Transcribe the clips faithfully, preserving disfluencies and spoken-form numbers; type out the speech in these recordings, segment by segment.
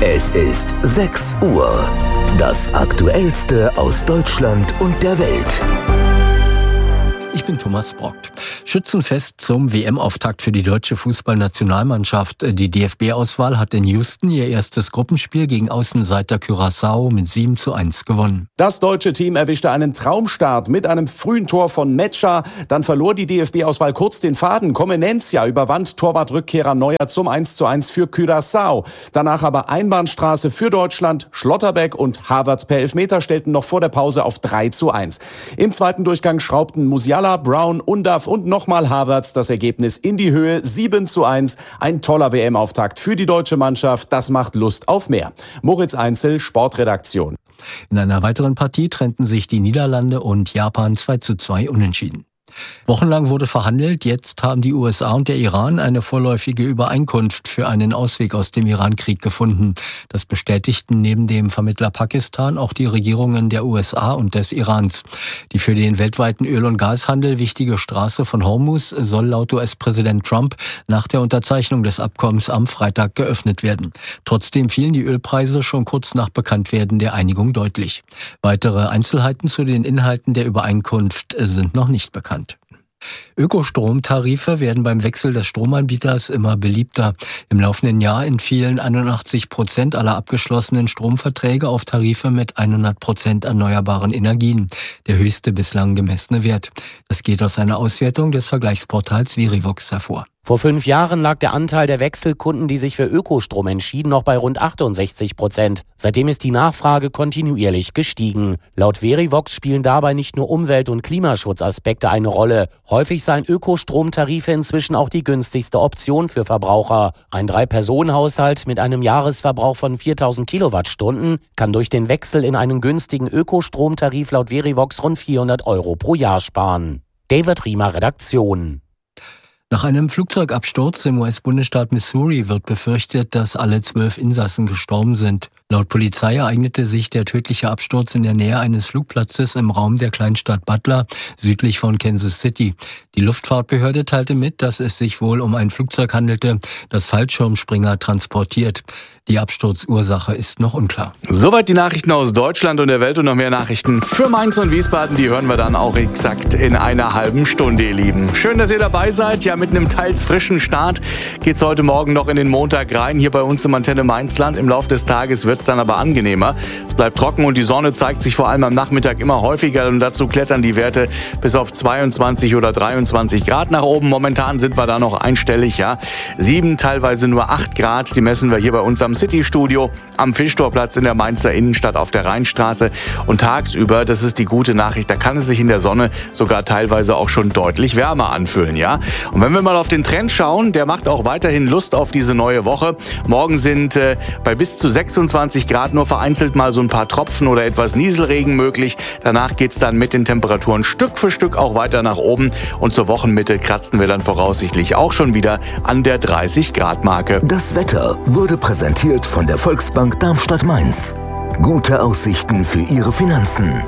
Es ist sechs Uhr. Das Aktuellste aus Deutschland und der Welt. Ich bin Thomas Brockt. Schützenfest zum W M-Auftakt für die deutsche Fußballnationalmannschaft. Die D F B-Auswahl hat in Houston ihr erstes Gruppenspiel gegen Außenseiter Curaçao mit sieben zu eins gewonnen. Das deutsche Team erwischte einen Traumstart mit einem frühen Tor von Metscher. Dann verlor die D F B-Auswahl kurz den Faden. Comenencia überwand Torwartrückkehrer Neuer zum eins zu eins für Curaçao. Danach aber Einbahnstraße für Deutschland. Schlotterbeck und Havertz per Elfmeter stellten noch vor der Pause auf drei zu eins. Im zweiten Durchgang schraubten Musiala, Brown, Undav und nochmal Havertz das Ergebnis in die Höhe. sieben zu eins. Ein toller W M-Auftakt für die deutsche Mannschaft. Das macht Lust auf mehr. Moritz Einzel, Sportredaktion. In einer weiteren Partie trennten sich die Niederlande und Japan zwei zu zwei unentschieden. Wochenlang wurde verhandelt, jetzt haben die U S A und der Iran eine vorläufige Übereinkunft für einen Ausweg aus dem Iran-Krieg gefunden. Das bestätigten neben dem Vermittler Pakistan auch die Regierungen der U S A und des Irans. Die für den weltweiten Öl- und Gashandel wichtige Straße von Hormuz soll laut U S-Präsident Trump nach der Unterzeichnung des Abkommens am Freitag geöffnet werden. Trotzdem fielen die Ölpreise schon kurz nach Bekanntwerden der Einigung deutlich. Weitere Einzelheiten zu den Inhalten der Übereinkunft sind noch nicht bekannt. Ökostromtarife werden beim Wechsel des Stromanbieters immer beliebter. Im laufenden Jahr entfielen einundachtzig Prozent aller abgeschlossenen Stromverträge auf Tarife mit hundert Prozent erneuerbaren Energien, der höchste bislang gemessene Wert. Das geht aus einer Auswertung des Vergleichsportals Verivox hervor. Vor fünf Jahren lag der Anteil der Wechselkunden, die sich für Ökostrom entschieden, noch bei rund achtundsechzig Prozent. Seitdem ist die Nachfrage kontinuierlich gestiegen. Laut Verivox spielen dabei nicht nur Umwelt- und Klimaschutzaspekte eine Rolle. Häufig seien Ökostromtarife inzwischen auch die günstigste Option für Verbraucher. Ein Drei-Personen-Haushalt mit einem Jahresverbrauch von viertausend Kilowattstunden kann durch den Wechsel in einen günstigen Ökostromtarif laut Verivox rund vierhundert Euro pro Jahr sparen. David Riemer, Redaktion. Nach einem Flugzeugabsturz im U S-Bundesstaat Missouri wird befürchtet, dass alle zwölf Insassen gestorben sind. Laut Polizei ereignete sich der tödliche Absturz in der Nähe eines Flugplatzes im Raum der Kleinstadt Butler, südlich von Kansas City. Die Luftfahrtbehörde teilte mit, dass es sich wohl um ein Flugzeug handelte, das Fallschirmspringer transportiert. Die Absturzursache ist noch unklar. Soweit die Nachrichten aus Deutschland und der Welt und noch mehr Nachrichten für Mainz und Wiesbaden. Die hören wir dann auch exakt in einer halben Stunde, ihr Lieben. Schön, dass ihr dabei seid. Ja, mit einem teils frischen Start geht's heute Morgen noch in den Montag rein. Hier bei uns im Antenne Mainzland. Im Laufe des Tages wird's dann aber angenehmer. Es bleibt trocken und die Sonne zeigt sich vor allem am Nachmittag immer häufiger. Und dazu klettern die Werte bis auf zweiundzwanzig oder dreiundzwanzig Grad nach oben. Momentan sind wir da noch einstellig, ja. Sieben, teilweise nur acht Grad. Die messen wir hier bei uns am City-Studio, am Fischtorplatz in der Mainzer Innenstadt auf der Rheinstraße. Und tagsüber, das ist die gute Nachricht, da kann es sich in der Sonne sogar teilweise auch schon deutlich wärmer anfühlen, ja. Und wenn wir mal auf den Trend schauen, der macht auch weiterhin Lust auf diese neue Woche. Morgen sind äh, bei bis zu sechsundzwanzig Grad nur vereinzelt mal so ein paar Tropfen oder etwas Nieselregen möglich. Danach geht's dann mit den Temperaturen Stück für Stück auch weiter nach oben. Und zur Wochenmitte kratzen wir dann voraussichtlich auch schon wieder an der dreißig Grad Marke. Das Wetter wurde präsentiert von der Volksbank Darmstadt-Mainz. Gute Aussichten für Ihre Finanzen.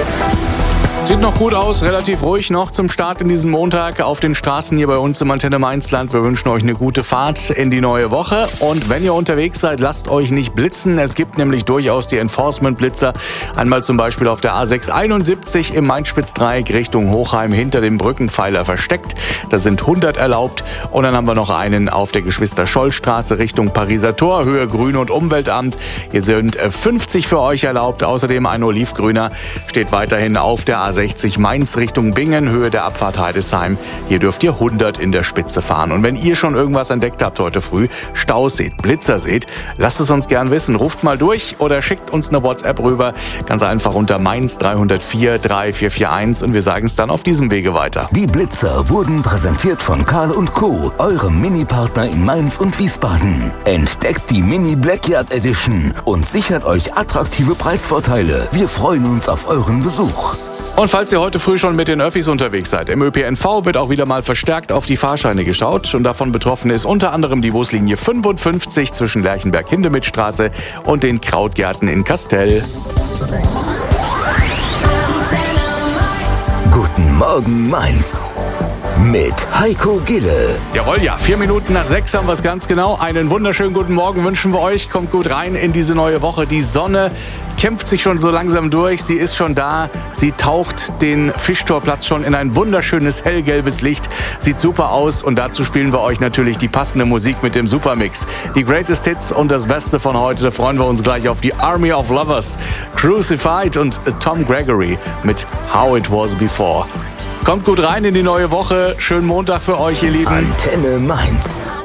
Sieht noch gut aus, relativ ruhig noch zum Start in diesem Montag auf den Straßen hier bei uns im Antenne Mainzland. Wir wünschen euch eine gute Fahrt in die neue Woche. Und wenn ihr unterwegs seid, lasst euch nicht blitzen. Es gibt nämlich durchaus die Enforcement-Blitzer. Einmal zum Beispiel auf der A sechs einundsiebzig im Main-Spitz-Dreieck Richtung Hochheim hinter dem Brückenpfeiler versteckt. Da sind hundert erlaubt. Und dann haben wir noch einen auf der Geschwister-Scholl-Straße Richtung Pariser Tor, Höhe Grün- und Umweltamt. Hier sind fünfzig für euch erlaubt. Außerdem ein Olivgrüner steht weiterhin auf der A sechzig Mainz Richtung Bingen, Höhe der Abfahrt Heidesheim. Hier dürft ihr hundert in der Spitze fahren. Und wenn ihr schon irgendwas entdeckt habt heute früh, Staus seht, Blitzer seht, lasst es uns gern wissen. Ruft mal durch oder schickt uns eine WhatsApp rüber. Ganz einfach unter Mainz drei null vier drei vier vier eins und wir sagen es dann auf diesem Wege weiter. Die Blitzer wurden präsentiert von Karl und Co., eurem Mini-Partner in Mainz und Wiesbaden. Entdeckt die Mini Blackyard Edition und sichert euch attraktive Preisvorteile. Wir freuen uns auf euren Besuch. Und falls ihr heute früh schon mit den Öffis unterwegs seid, im Ö P N V wird auch wieder mal verstärkt auf die Fahrscheine geschaut. Und davon betroffen ist unter anderem die Buslinie fünfundfünfzig zwischen Lerchenberg-Hindemithstraße und den Krautgärten in Kastel. Guten Morgen, Mainz. mit Heiko Gille. Jawohl, ja, vier Minuten nach sechs haben wir es ganz genau. Einen wunderschönen guten Morgen wünschen wir euch. Kommt gut rein in diese neue Woche. Die Sonne kämpft sich schon so langsam durch. Sie ist schon da. Sie taucht den Fischtorplatz schon in ein wunderschönes hellgelbes Licht. Sieht super aus. Und dazu spielen wir euch natürlich die passende Musik mit dem Supermix. Die Greatest Hits und das Beste von heute. Da freuen wir uns gleich auf die Army of Lovers, Crucified und Tom Gregory mit How It Was Before. Kommt gut rein in die neue Woche. Schönen Montag für euch, ihr Lieben. Antenne Mainz.